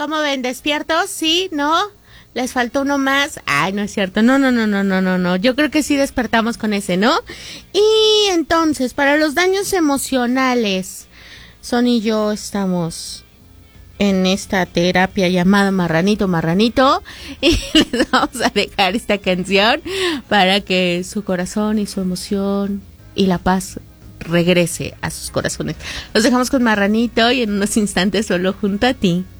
¿Cómo ven? ¿Despiertos? ¿Sí? ¿No? ¿Les faltó uno más? Ay, no es cierto. No. Yo creo que sí despertamos con ese, ¿no? Y entonces, para los daños emocionales, Son y yo estamos en esta terapia llamada Marranito, y les vamos a dejar esta canción para que su corazón y su emoción y la paz regrese a sus corazones. Los dejamos con Marranito y en unos instantes solo junto a ti.